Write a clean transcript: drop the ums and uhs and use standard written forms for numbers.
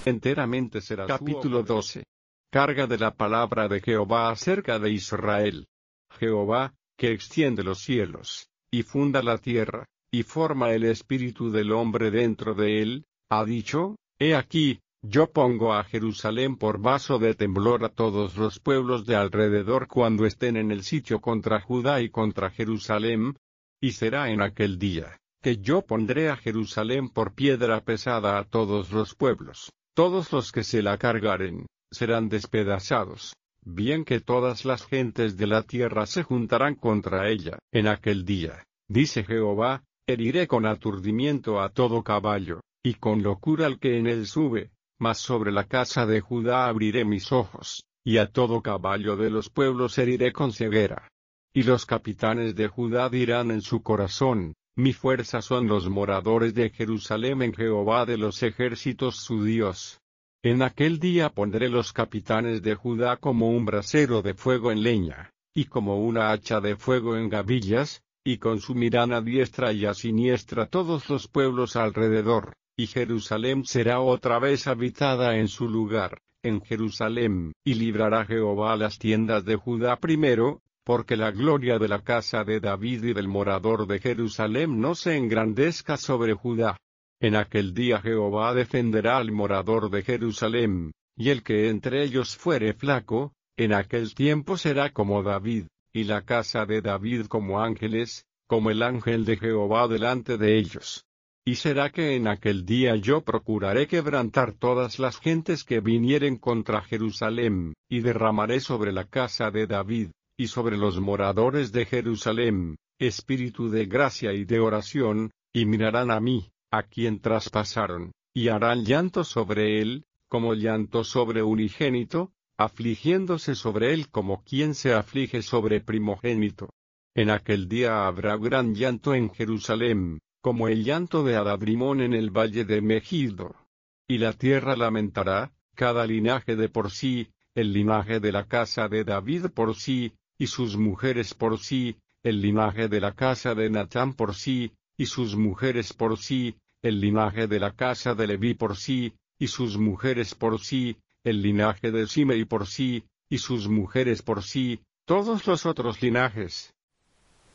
enteramente será Capítulo 12. Carga de la palabra de Jehová acerca de Israel. Jehová, que extiende los cielos, y funda la tierra, y forma el espíritu del hombre dentro de él, ha dicho: He aquí, yo pongo a Jerusalén por vaso de temblor a todos los pueblos de alrededor cuando estén en el sitio contra Judá y contra Jerusalén. Y será en aquel día, que yo pondré a Jerusalén por piedra pesada a todos los pueblos, todos los que se la cargaren, serán despedazados, bien que todas las gentes de la tierra se juntarán contra ella. En aquel día, dice Jehová, heriré con aturdimiento a todo caballo, y con locura al que en él sube, mas sobre la casa de Judá abriré mis ojos, y a todo caballo de los pueblos heriré con ceguera. Y los capitanes de Judá dirán en su corazón: Mi fuerza son los moradores de Jerusalén en Jehová de los ejércitos su Dios. En aquel día pondré los capitanes de Judá como un brasero de fuego en leña, y como una hacha de fuego en gavillas, y consumirán a diestra y a siniestra todos los pueblos alrededor, y Jerusalén será otra vez habitada en su lugar, en Jerusalén, y librará Jehová las tiendas de Judá primero, porque la gloria de la casa de David y del morador de Jerusalén no se engrandezca sobre Judá. En aquel día Jehová defenderá al morador de Jerusalén, y el que entre ellos fuere flaco, en aquel tiempo será como David, y la casa de David como ángeles, como el ángel de Jehová delante de ellos. Y será que en aquel día yo procuraré quebrantar todas las gentes que vinieren contra Jerusalén, y derramaré sobre la casa de David, y sobre los moradores de Jerusalén, espíritu de gracia y de oración, y mirarán a mí, a quien traspasaron, y harán llanto sobre él, como llanto sobre unigénito, afligiéndose sobre él como quien se aflige sobre primogénito. En aquel día habrá gran llanto en Jerusalén, como el llanto de Adadrimón en el valle de Megiddo. Y la tierra lamentará, cada linaje de por sí, el linaje de la casa de David por sí, y sus mujeres por sí, el linaje de la casa de Natán por sí, y sus mujeres por sí, el linaje de la casa de Leví por sí, y sus mujeres por sí, el linaje de Simei por sí, y sus mujeres por sí, todos los otros linajes,